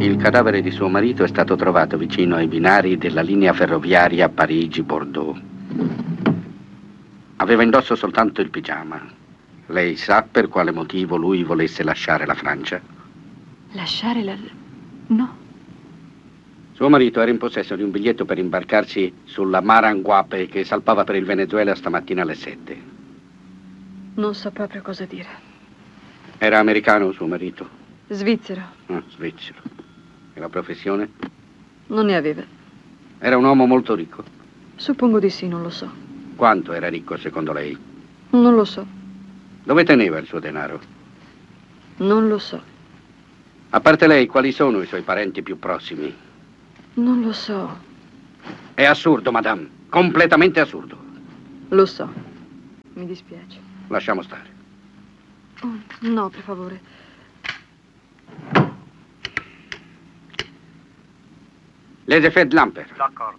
Il cadavere di suo marito è stato trovato vicino ai binari della linea ferroviaria Parigi-Bordeaux. Aveva indosso soltanto il pigiama. Lei sa per quale motivo lui volesse lasciare la Francia? Lasciare la... No. Suo marito era in possesso di un biglietto per imbarcarsi sulla Maranguape che salpava per il Venezuela stamattina alle 7. Non so proprio cosa dire. Era americano suo marito? Svizzero. Ah, svizzero. E la professione? Non ne aveva. Era un uomo molto ricco? Suppongo di sì, non lo so. Quanto era ricco secondo lei? Non lo so. Dove teneva il suo denaro? Non lo so. A parte lei, quali sono i suoi parenti più prossimi? Non lo so. È assurdo, madame. Completamente assurdo. Lo so. Mi dispiace. Lasciamo stare. Oh, no, per favore. Les effets de Lamper. D'accordo.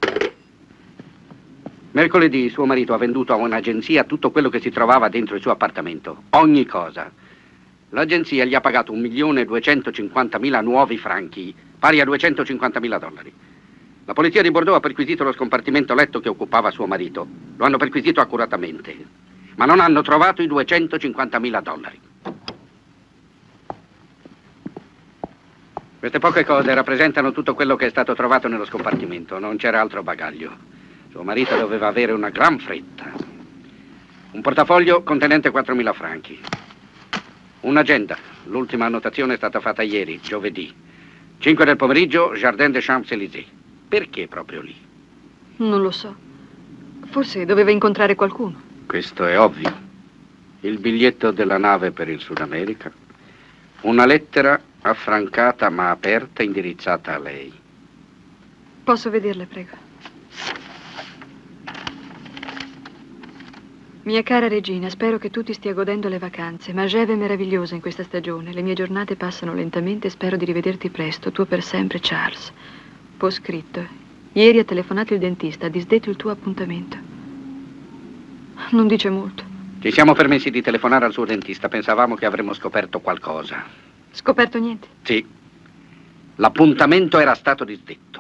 Mercoledì suo marito ha venduto a un'agenzia tutto quello che si trovava dentro il suo appartamento. Ogni cosa. L'agenzia gli ha pagato 1.250.000 nuovi franchi, pari a $250.000. La polizia di Bordeaux ha perquisito lo scompartimento letto che occupava suo marito. Lo hanno perquisito accuratamente, ma non hanno trovato i $250.000. Queste poche cose rappresentano tutto quello che è stato trovato nello scompartimento. Non c'era altro bagaglio. Suo marito doveva avere una gran fretta. Un portafoglio contenente 4.000 franchi. Un'agenda. L'ultima annotazione è stata fatta ieri, giovedì. 5 del pomeriggio, Jardin des Champs-Élysées. Perché proprio lì? Non lo so. Forse doveva incontrare qualcuno. Questo è ovvio. Il biglietto della nave per il Sud America. Una lettera affrancata ma aperta indirizzata a lei. Posso vederle, prego? Mia cara regina, spero che tu ti stia godendo le vacanze. Magève è meravigliosa in questa stagione. Le mie giornate passano lentamente e spero di rivederti presto. Tuo per sempre, Charles. Post scritto. Ieri ha telefonato il dentista, ha disdetto il tuo appuntamento. Non dice molto. Ci siamo permessi di telefonare al suo dentista. Pensavamo che avremmo scoperto qualcosa. Scoperto niente? Sì. L'appuntamento era stato disdetto.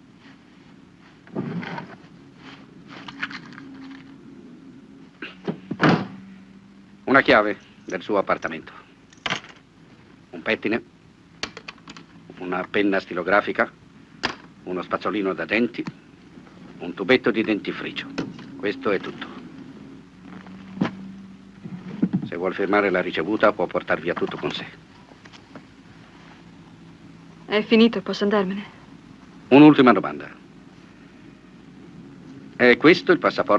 Una chiave del suo appartamento. Un pettine. Una penna stilografica. Uno spazzolino da denti. Un tubetto di dentifricio. Questo è tutto. Se vuol firmare la ricevuta può portar via tutto con sé. È finito, posso andarmene? Un'ultima domanda. È questo il passaporto